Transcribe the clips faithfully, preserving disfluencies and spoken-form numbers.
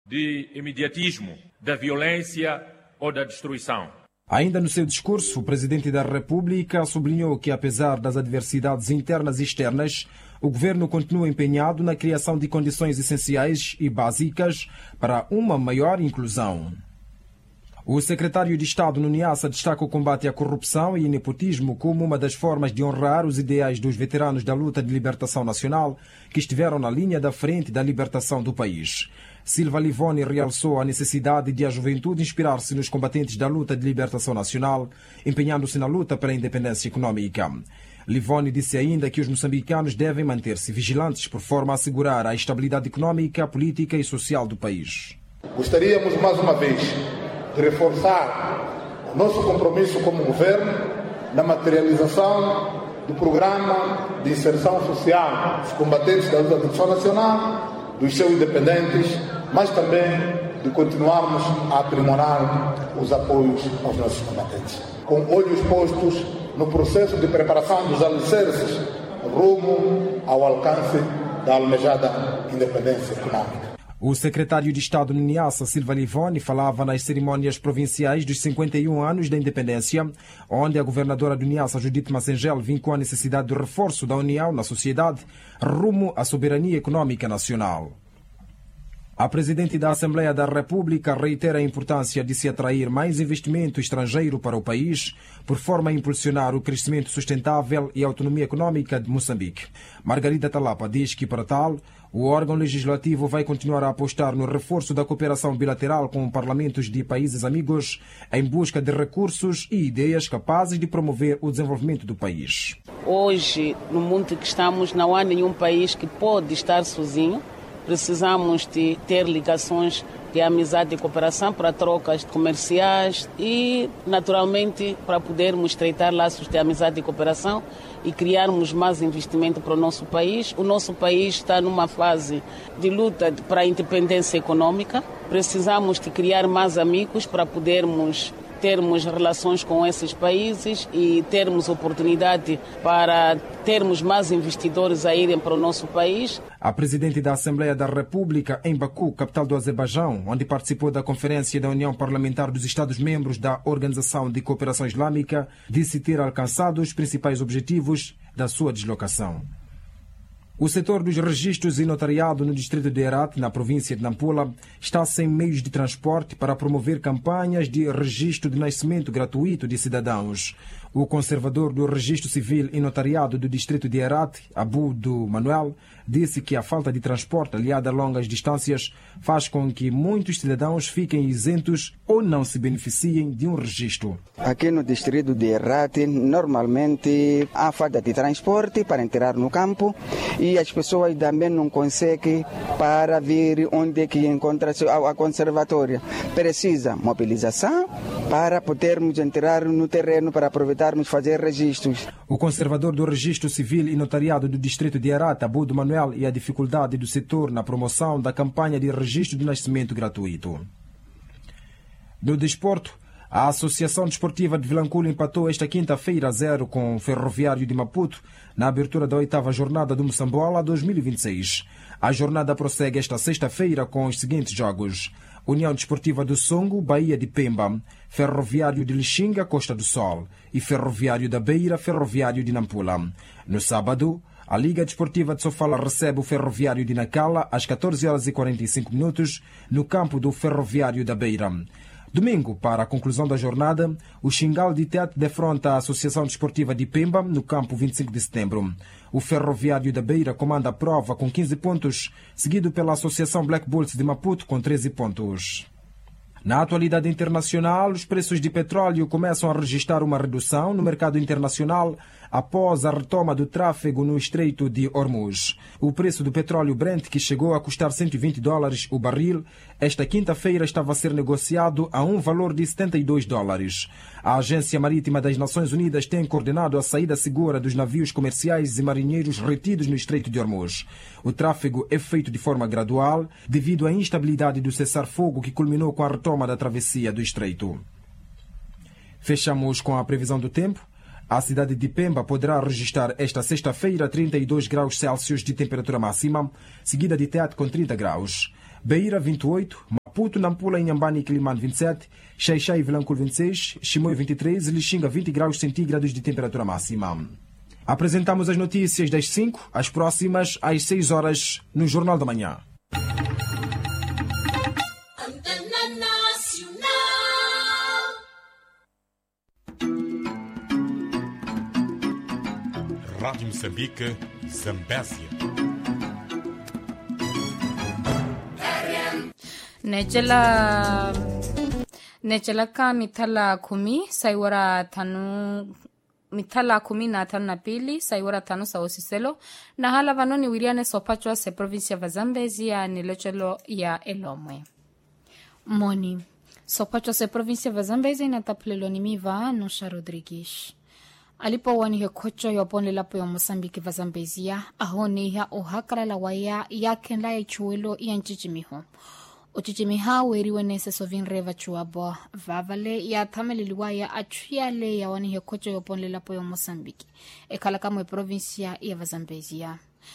de imediatismo, da violência ou da destruição. Ainda no seu discurso, o Presidente da República sublinhou que, apesar das adversidades internas e externas, o governo continua empenhado na criação de condições essenciais e básicas para uma maior inclusão. O secretário de Estado no Niassa destaca o combate à corrupção e nepotismo como uma das formas de honrar os ideais dos veteranos da luta de libertação nacional que estiveram na linha da frente da libertação do país. Silva Livoni realçou a necessidade de a juventude inspirar-se nos combatentes da luta de libertação nacional, empenhando-se na luta pela independência econômica. Livoni disse ainda que os moçambicanos devem manter-se vigilantes por forma a assegurar a estabilidade econômica, política e social do país. Gostaríamos mais uma vez de reforçar o nosso compromisso como governo na materialização do programa de inserção social dos combatentes da luta de libertação nacional, dos seus independentes, mas também de continuarmos a aprimorar os apoios aos nossos combatentes, com olhos postos no processo de preparação dos alicerces rumo ao alcance da almejada independência econômica. O secretário de Estado no Niassa, Silva Livoni, falava nas cerimônias provinciais dos cinquenta e um anos da independência, onde a governadora do Niassa, Judite Massengel, vincou a necessidade do reforço da união na sociedade rumo à soberania econômica nacional. A Presidente da Assembleia da República reitera a importância de se atrair mais investimento estrangeiro para o país, por forma a impulsionar o crescimento sustentável e a autonomia econômica de Moçambique. Margarida Talapa diz que, para tal, o órgão legislativo vai continuar a apostar no reforço da cooperação bilateral com parlamentos de países amigos em busca de recursos e ideias capazes de promover o desenvolvimento do país. Hoje, no mundo que estamos, não há nenhum país que pode estar sozinho. Precisamos de ter ligações de amizade e cooperação para trocas comerciais e, naturalmente, para podermos estreitar laços de amizade e cooperação e criarmos mais investimento para o nosso país. O nosso país está numa fase de luta para a independência econômica. Precisamos de criar mais amigos para podermos termos relações com esses países e termos oportunidade para termos mais investidores a irem para o nosso país. A Presidente da Assembleia da República, em Baku, capital do Azerbaijão, onde participou da Conferência da União Parlamentar dos Estados-Membros da Organização de Cooperação Islâmica, disse ter alcançado os principais objetivos da sua deslocação. O setor dos registros e notariado no distrito de Herat, na província de Nampula, está sem meios de transporte para promover campanhas de registro de nascimento gratuito de cidadãos. O conservador do registro civil e notariado do distrito de Herat, Abu do Manuel, disse que a falta de transporte aliada a longas distâncias faz com que muitos cidadãos fiquem isentos ou não se beneficiem de um registro. Aqui no distrito de Herat, normalmente há falta de transporte para entrar no campo e as pessoas também não conseguem para vir onde que encontra-se a conservatória. Precisa mobilização para podermos entrar no terreno para aproveitarmos fazer registros. O conservador do registro civil e notariado do distrito de Herat, Abu do Manuel, e a dificuldade do setor na promoção da campanha de registro de nascimento gratuito. No desporto, a Associação Desportiva de Vilanculo empatou esta quinta-feira a zero com o Ferroviário de Maputo na abertura da oitava jornada do Moçambola dois mil e vinte e seis. A jornada prossegue esta sexta-feira com os seguintes jogos: União Desportiva do Songo, Bahia de Pemba, Ferroviário de Lixinga, Costa do Sol e Ferroviário da Beira, Ferroviário de Nampula. No sábado, a Liga Desportiva de Sofala recebe o Ferroviário de Nacala às catorze horas e quarenta e cinco minutos no campo do Ferroviário da Beira. Domingo, para a conclusão da jornada, o Xingal de Tete defronta a Associação Desportiva de Pemba no campo vinte e cinco de setembro. O Ferroviário da Beira comanda a prova com quinze pontos, seguido pela Associação Black Bulls de Maputo com treze pontos. Na atualidade internacional, os preços de petróleo começam a registrar uma redução no mercado internacional após a retoma do tráfego no Estreito de Hormuz. O preço do petróleo Brent, que chegou a custar cento e vinte dólares o barril, esta quinta-feira estava a ser negociado a um valor de setenta e dois dólares. A Agência Marítima das Nações Unidas tem coordenado a saída segura dos navios comerciais e marinheiros retidos no Estreito de Hormuz. O tráfego é feito de forma gradual devido à instabilidade do cessar-fogo que culminou com a retoma da travessia do Estreito. Fechamos com a previsão do tempo. A cidade de Pemba poderá registrar esta sexta-feira trinta e dois graus Celsius de temperatura máxima, seguida de Tete com trinta graus. Beira vinte e oito, Maputo, Nampula, Inhambane e Quilimane vinte e sete, Xai-Xai e Vilanculo vinte e seis, Chimoio vinte e três e Lixinga vinte graus centígrados de temperatura máxima. Apresentamos as notícias das cinco, as próximas às seis horas no Jornal da Manhã. Rádio Moçambique, Zambésia. Nejela Nejela ka mitala kumi saiwara tanu mitala kumi na tano na pili saiwara tano sa osiselo na hala vanoni wiriane sopachwa se provinsia va Zambezia ni lechelo ya Elomwe. Moni sopachwa se provinsia va Zambezia na tapulelo ni miva Nusha Rodrigues. Alipo wani he kocho yopone lapo ya Mosambiki va Zambezia ahoni ya ohakara la waya ya kenla ya chuelo ya nchichimiho. Uchichimiha weriwe nese sovinre va chuabo vavale ya tameliliwa ya achuiale ya wani he kocho yopone lapo ya Mosambiki. Ekala kamwe provinsia ya va Zambezia.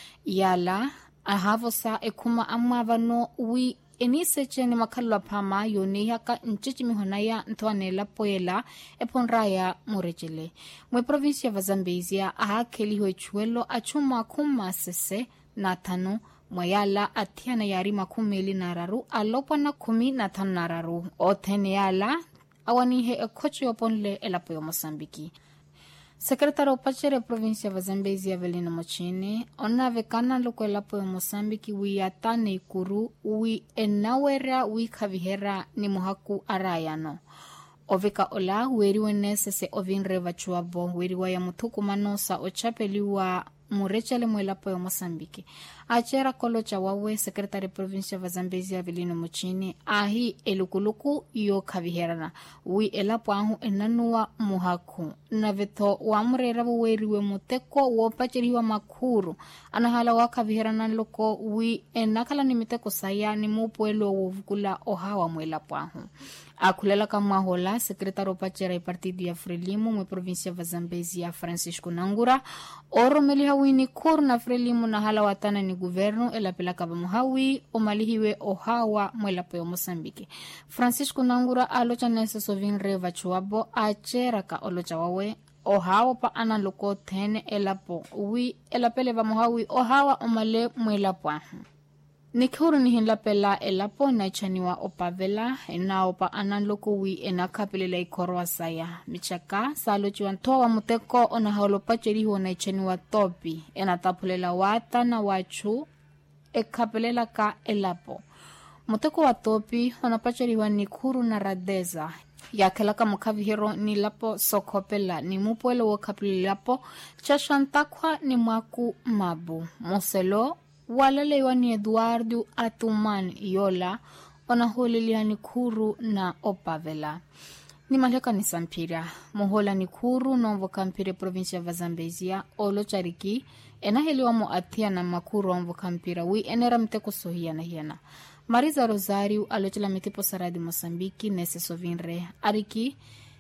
Yala ahavosa ekuma amavano wi enise chene makalwa pama yoni haka nchichimiho na ya ntwane lapo yela eponraya murejele. Mwe provinsia va Zambezia ahakeli hoe chuelo achuma kuma sese na tano mwayala atiana yari makumeli nararu alopa na kumi na tano nararu otene yala awanihe ekocho yoponle elapo yo Mosambiki. Sekretaro pachere provinsia va Zambezia Velino Mochini ona vekana loko elapo yo Mosambiki wi atane ikuru wi enawera wi kavihera ni muhaku arayano. Oveka ola weriwe nesese ovinre vachuabo weriwa ya mutuku manosa ochapeliwa murechele mwelapo ya Mosambiki. Achera kolo cha wawe sekretari provinsia va Zambezia Velino Mochini ahi elukuluku yo kaviherana wi elapo ahu enanua muhaku na veto wa murera weriwe muteko wopacheriwa makuru anahala wa kaviherana loko wi enakala ni miteko saya ni mupuelo wovukula ohawa mwelapo ahu. Akulela kama hola sekretaro pachera partido ya Frelimo mwe provinsia va Zambezia Francisco Nangura oro meli hawini kuru na Frelimo na hala watana ni guverno ela pelaka ba muhawi o malihiwe ohawa mwelapo ya Mosambiki. Francisco Nangura alocha nese sovinre vachuabo achera ka olocha wawe ohawa pa analoko tene elapo wi elapele va muhawi ohawa omale mwelapo ahu. Nikuru ni hinla pela elapo na chaniwa opavela ena opa analoko wi ena kapelela ikorwa saya michaka salochi wantoa muteko ona halopacheri ho na chaniwa topi ena tapulela wata na wachu e kapelela ka elapo muteko wa topi ona pacheri wa Nikuru na Radeza ya kelaka mukavihero ni lapo sokopela ni mupuelo wa kapelelapo chashantakwa ni mwaku mabu moselo walele wani Eduardo Atuman Yola onaholelia Nikuru na Opavela. Ni maleka ni Sampira. Mohola Nikuru novo kampire provincia va Zambezia olo chariki enaheliwa mo atia na makuru onvo kampira wi enera mteko sohia na hiena. Mariza Rosario alochela mitipo saradi Mosambiki nese sovinre. Ariki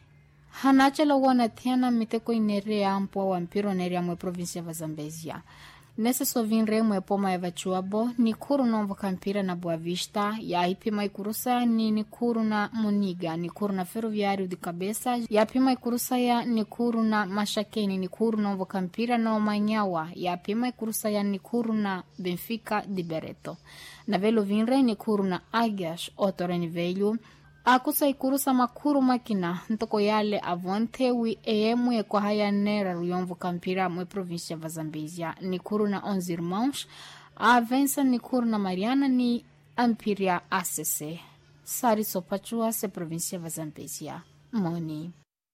hanachela wana tiana miteko inere ampo wampiro nere amwe provincia va Zambezia. Nese sovinre mwe poma eva chuabo Nikuru novo kampira na Boa Vista ya ipima ikurusa ni Nikuru na Muniga Nikuru na Ferroviário de Cabeça ya pima ikurusa ya Nikuru na Mashakeni Nikuru novo kampira na Omanyawa ya pima ikurusa ya Nikuru na Benfica de Bereto na velo vinre Nikuru na Águias Otoreni Velho akusa ikurusa makuru makina ntoko yale avonte wi eemwe kwa haya nera ruyomvu kampira mwe provincia va Zambezia Nikuru na onze irmãos avensa Nikuru na Mariana ni Ampiria A C C Sari sopachua se provincia va Zambezia Moni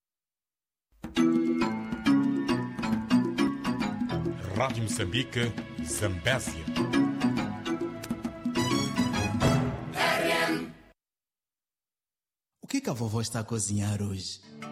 Rádio Moçambique, Zambésia. O que que a vovó está a cozinhar hoje?